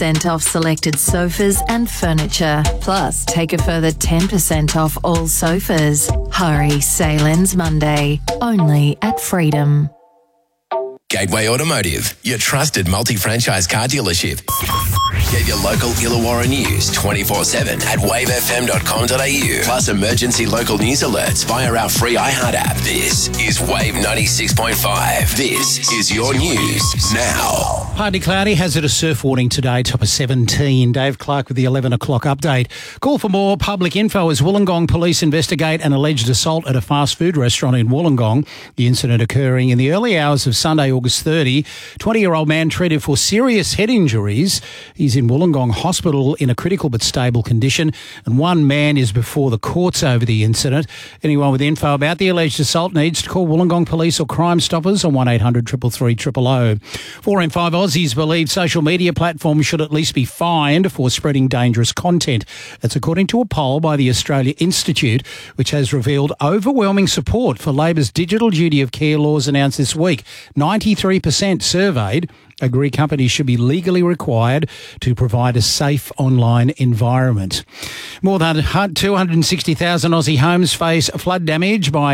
10% off selected sofas and furniture. Plus, take a further 10% off all sofas. Hurry, sale ends Monday. Only at Freedom. Gateway Automotive, your trusted multi-franchise car dealership. Get your local Illawarra news 24/7 at wavefm.com.au. Plus emergency local news alerts via our free iHeart app. This is Wave 96.5. This is your news now. Partly cloudy, hazardous surf warning today, top of 17. Dave Clark with the 11 o'clock update. Call for more public info as Wollongong police investigate an alleged assault at a fast food restaurant in Wollongong. The incident occurring in the early hours of Sunday, August 30. 20-year-old man treated for serious head injuries. He's in Wollongong Hospital in a critical but stable condition, and one man is before the courts over the incident. Anyone with info about the alleged assault needs to call Wollongong Police or Crime Stoppers on 1800 333 000. 4 in 5 Aussies believe social media platforms should at least be fined for spreading dangerous content. That's according to a poll by the Australia Institute, which has revealed overwhelming support for Labor's digital duty of care laws announced this week. 93% surveyed agree companies should be legally required to provide a safe online environment. More than 260,000 Aussie homes face flood damage by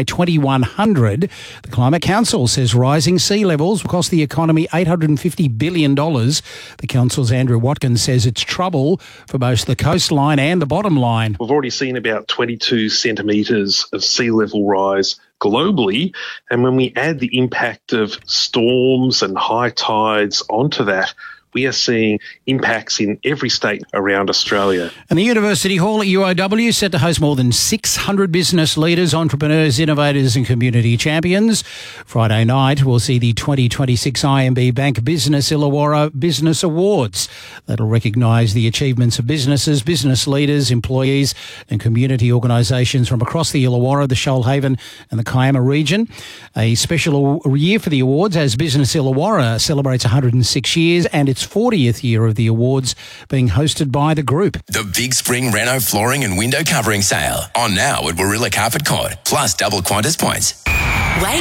2100. The Climate Council says rising sea levels will cost the economy $850 billion. The Council's Andrew Watkins says it's trouble for both the coastline and the bottom line. We've already seen about 22 centimetres of sea level rise globally, and when we add the impact of storms and high tides onto that, we are seeing impacts in every state around Australia. And the University Hall at UOW is set to host more than 600 business leaders, entrepreneurs, innovators and community champions. Friday night, we'll see the 2026 IMB Bank Business Illawarra Business Awards. That'll recognise the achievements of businesses, business leaders, employees and community organisations from across the Illawarra, the Shoalhaven and the Kiama region. A special year for the awards as Business Illawarra celebrates 106 years and its 40th year of the awards being hosted by the group. The Big Spring Renault flooring and window covering sale. On now at Warilla Carpet Court. Plus double Qantas points. Wave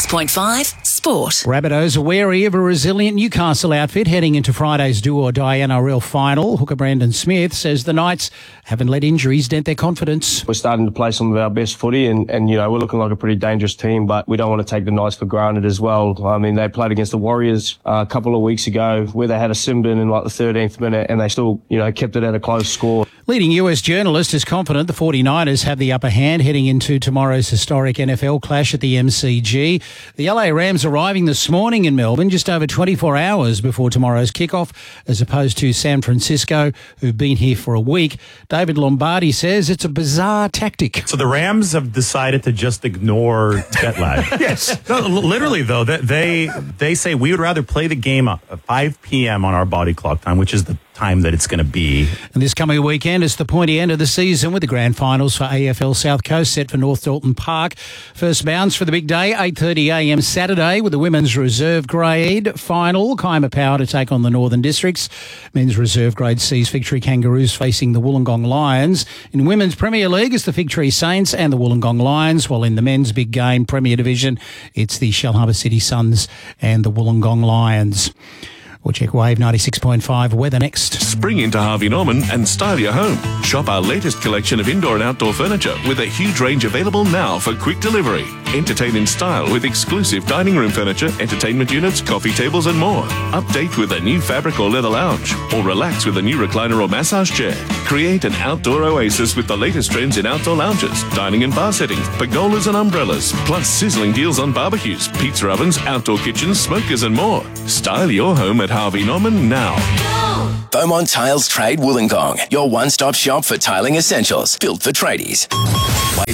96.5 Sport. Rabbitohs are wary of a resilient Newcastle outfit heading into Friday's do-or-die NRL final. Hooker Brandon Smith says the Knights haven't let injuries dent their confidence. We're starting to play some of our best footy and you know, we're looking like a pretty dangerous team, but we don't want to take the Knights for granted as well. I mean, they played against the Warriors a couple of weeks ago where they had a Simbin in like the 13th minute and they still, you know, kept it at a close score. Leading US journalist is confident the 49ers have the upper hand heading into tomorrow's historic NFL clash at the MCG. The LA Rams arriving this morning in Melbourne just over 24 hours before tomorrow's kickoff, as opposed to San Francisco, who've been here for a week. David Lombardi says it's a bizarre tactic. So the Rams have decided to just ignore jet lag. Yes. No, literally, though, they say we would rather play the game at 5 p.m. on our body clock time, which is the time that it's going to be. And this coming weekend is the pointy end of the season with the grand finals for AFL South Coast set for North Dalton Park. First bounce for the big day, 8:30am Saturday with the women's reserve grade final. Kiama Power to take on the Northern Districts. Men's reserve grade C's Victory Kangaroos facing the Wollongong Lions. In Women's Premier League, it's the Fig Tree Saints and the Wollongong Lions, while in the men's big game Premier Division, it's the Shellharbour City Suns and the Wollongong Lions. We'll check Wave 96.5 weather next. Spring into Harvey Norman and style your home. Shop our latest collection of indoor and outdoor furniture with a huge range available now for quick delivery. Entertain in style with exclusive dining room furniture, entertainment units, coffee tables and more. Update with a new fabric or leather lounge, or relax with a new recliner or massage chair. Create an outdoor oasis with the latest trends in outdoor lounges, dining and bar settings, pergolas and umbrellas, plus sizzling deals on barbecues, pizza ovens, outdoor kitchens, smokers and more. Style your home at Harvey Norman now. Beaumont Tiles Trade Wollongong, your one-stop shop for tiling essentials, built for tradies. Wave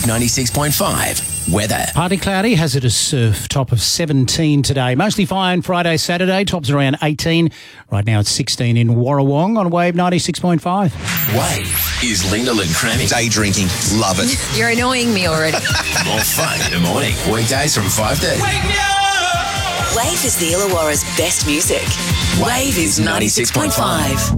96.5 weather. Partly cloudy, hazardous surf, top of 17 today. Mostly fine Friday, Saturday, tops around 18. Right now it's 16 in Warrawong on Wave 96.5. Wave is Linda and Crammy. Day drinking, love it. You're annoying me already. More fun in the morning. Weekdays from 5:30. Wave is the Illawarra's best music. Wave is 96.5.